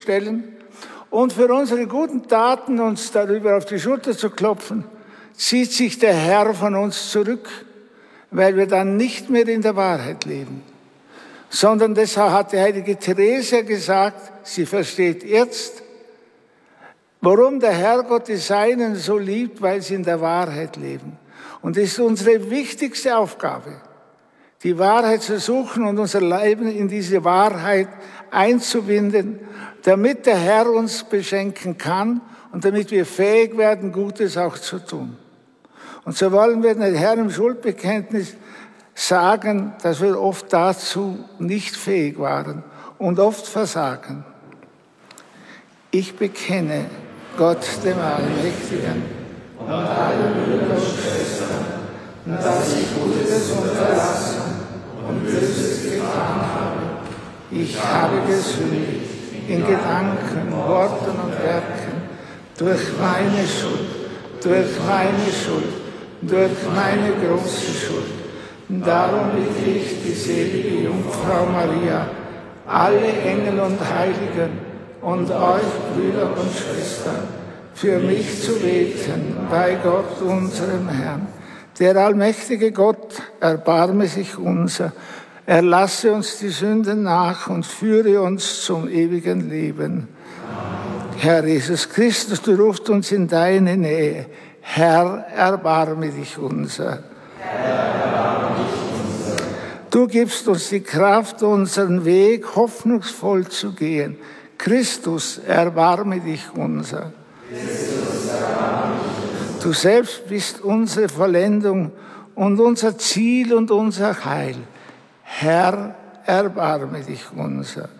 stellen und für unsere guten Taten uns darüber auf die Schulter zu klopfen, zieht sich der Herr von uns zurück, weil wir dann nicht mehr in der Wahrheit leben. Sondern deshalb hat die heilige Theresia gesagt, sie versteht jetzt, warum der Herrgott die Seinen so liebt, weil sie in der Wahrheit leben. Und es ist unsere wichtigste Aufgabe, die Wahrheit zu suchen und unser Leben in diese Wahrheit einzubinden, damit der Herr uns beschenken kann und damit wir fähig werden, Gutes auch zu tun. Und so wollen wir den Herrn im Schuldbekenntnis sagen, dass wir oft dazu nicht fähig waren und oft versagen. Ich bekenne Gott, dem Allmächtigen, und allen Brüdern und Schwestern, dass ich Gutes unterlassen und Böses getan habe. Ich habe gesündigt in Gedanken, Worten und Werken, durch meine Schuld, durch meine große Schuld. Darum bitte ich die selige Jungfrau Maria, alle Engel und Heiligen und euch, Brüder und Schwestern, für mich zu beten bei Gott, unserem Herrn. Der allmächtige Gott, erbarme sich unser, erlasse uns die Sünden nach und führe uns zum ewigen Leben. Herr Jesus Christus, du rufst uns in deine Nähe. Herr, erbarme dich unser. Du gibst uns die Kraft, unseren Weg hoffnungsvoll zu gehen. Christus, erbarme dich unser. Du selbst bist unsere Vollendung und unser Ziel und unser Heil. Herr, erbarme dich unser.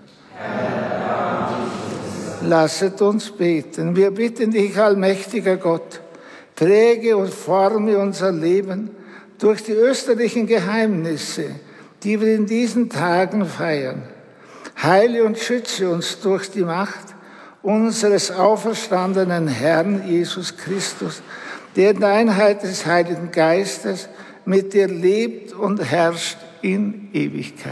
Lasset uns beten. Wir bitten dich, allmächtiger Gott, präge und forme unser Leben durch die österlichen Geheimnisse, die wir in diesen Tagen feiern. Heile und schütze uns durch die Macht unseres auferstandenen Herrn Jesus Christus, der in der Einheit des Heiligen Geistes mit dir lebt und herrscht in Ewigkeit.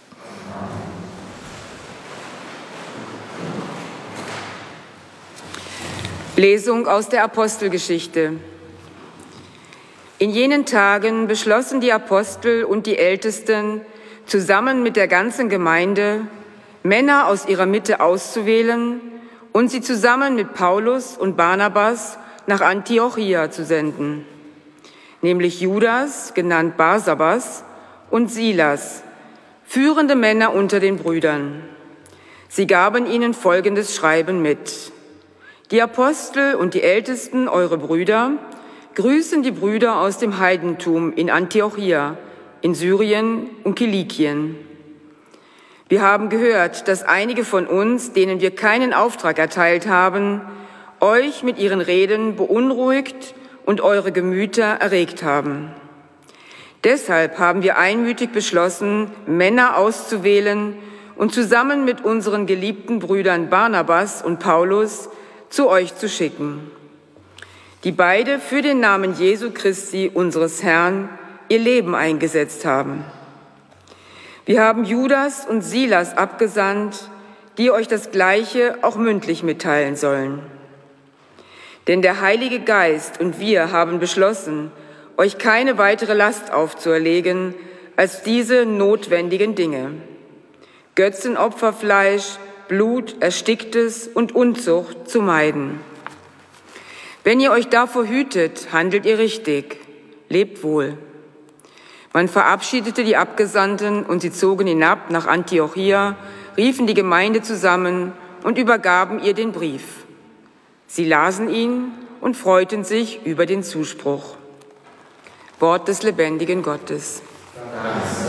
Lesung aus der Apostelgeschichte. In jenen Tagen beschlossen die Apostel und die Ältesten, zusammen mit der ganzen Gemeinde, Männer aus ihrer Mitte auszuwählen und sie zusammen mit Paulus und Barnabas nach Antiochia zu senden, nämlich Judas, genannt Barsabas, und Silas, führende Männer unter den Brüdern. Sie gaben ihnen folgendes Schreiben mit: Die Apostel und die Ältesten, eure Brüder, grüßen die Brüder aus dem Heidentum in Antiochia, in Syrien und Kilikien. Wir haben gehört, dass einige von uns, denen wir keinen Auftrag erteilt haben, euch mit ihren Reden beunruhigt und eure Gemüter erregt haben. Deshalb haben wir einmütig beschlossen, Männer auszuwählen und zusammen mit unseren geliebten Brüdern Barnabas und Paulus zu euch zu schicken, die beide für den Namen Jesu Christi, unseres Herrn, ihr Leben eingesetzt haben. Wir haben Judas und Silas abgesandt, die euch das Gleiche auch mündlich mitteilen sollen. Denn der Heilige Geist und wir haben beschlossen, euch keine weitere Last aufzuerlegen als diese notwendigen Dinge: Götzenopferfleisch, Blut, Ersticktes und Unzucht zu meiden. Wenn ihr euch davor hütet, handelt ihr richtig, lebt wohl. Man verabschiedete die Abgesandten und sie zogen hinab nach Antiochia, riefen die Gemeinde zusammen und übergaben ihr den Brief. Sie lasen ihn und freuten sich über den Zuspruch. Wort des lebendigen Gottes. Dank.